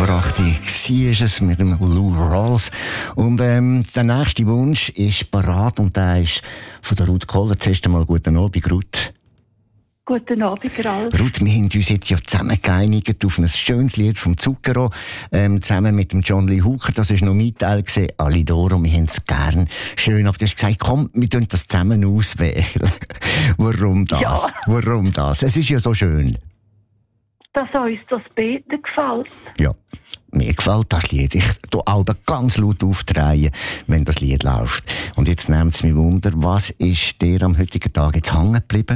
vor 8 Uhr war es mit dem Lou Rawls. Und der nächste Wunsch ist parat und der ist von der Ruth Kohler. Zuerst einmal guten Abend, Ruth. Guten Abend, Ralf. Ruth, wir haben uns jetzt ja zusammen geeinigt auf ein schönes Lied vom Zucchero, zusammen mit dem John Lee Hooker. Das war noch mein Teil, Alidoro, wir haben es gern schön. Aber du hast gesagt, komm, wir tun das zusammen auswählen. Warum das? Ja. Warum das? Es ist ja so schön. Dass uns das Beten gefällt. Ja, mir gefällt das Lied. Ich tue Alben ganz laut aufdrehen, wenn das Lied läuft. Und jetzt nimmt es mich Wunder, was ist dir am heutigen Tag jetzt hängen geblieben?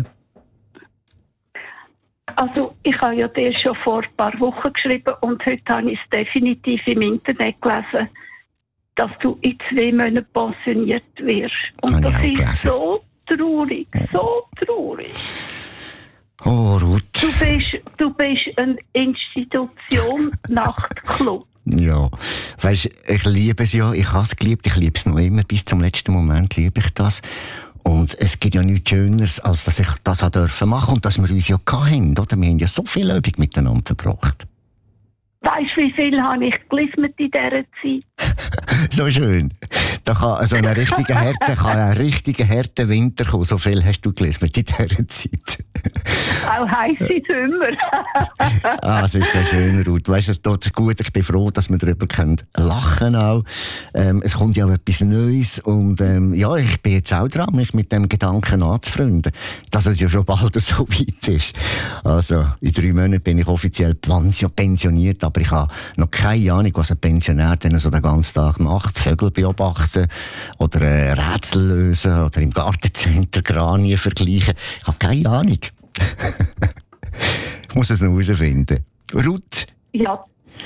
Also, ich habe ja dir schon vor ein paar Wochen geschrieben und heute habe ich es definitiv im Internet gelesen, dass du in 2 Monaten pensioniert wirst. Und das ist so traurig, so traurig. Oh, Ruth. Du bist eine Institution Nachtclub. Ja, weisst, ich liebe es ja, ich habe es geliebt, ich liebe es noch immer, bis zum letzten Moment liebe ich das. Und es gibt ja nichts Schöneres, als dass ich das machen durfte und dass wir uns ja hatten, oder? Wir haben ja so viel Übung miteinander verbracht. Weißt du, wie viel habe ich gelismet in dieser Zeit? So schön. Da kann so ein richtiger harter Winter kommen. So viel hast du gelismet in dieser Zeit. Auch heisse Sommer. Es ist so schön, Ruth. Weißt du, es tut gut. Ich bin froh, dass wir darüber lachen können. Es kommt ja auch etwas Neues. Und ja, ich bin jetzt auch dran, mich mit dem Gedanken anzufreunden, dass es ja schon bald so weit ist. Also, in 3 Monaten bin ich offiziell pensioniert, aber ich habe noch keine Ahnung, was ein Pensionär denn so den ganzen Tag macht. Vögel beobachten oder Rätsel lösen oder im Gartencenter Granien vergleichen. Ich habe keine Ahnung. Ich muss es noch herausfinden. Ruth? Ja.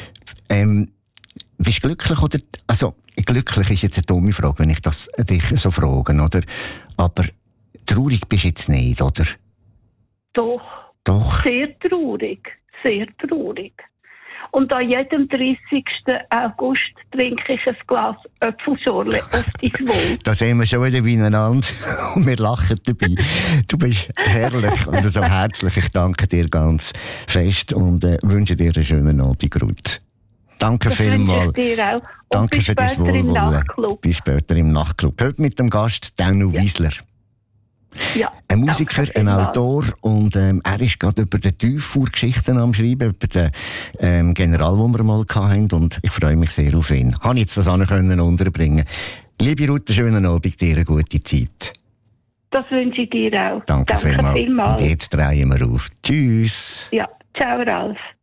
Bist du glücklich oder... Also, glücklich ist jetzt eine dumme Frage, wenn ich das dich so frage, oder? Aber traurig bist du jetzt nicht, oder? Doch. Sehr traurig. Sehr traurig. Und an jedem 30. August trinke ich ein Glas Äpfelschorle auf dein Wohl. Da sehen wir schon wieder beieinander und wir lachen dabei. Du bist herrlich und so herzlich. Ich danke dir ganz fest und wünsche dir einen schönen Abend, Ruth. Danke vielmals. Dir auch. Danke für dein Wohlwollen. Bis später im Nachtclub. Heute mit dem Gast Danu Wiesler. Ja, ein Musiker, ein Autor und er ist gerade über die Tieffuhr-Geschichten am Schreiben, über den General, den wir mal hatten und ich freue mich sehr auf ihn. Habe ich jetzt das unterbringen. Liebe Ruth, einen schönen Abend, dir eine gute Zeit. Das wünsche ich dir auch. Danke vielmals. Und jetzt drehen wir auf. Tschüss. Ja, ciao Ralf.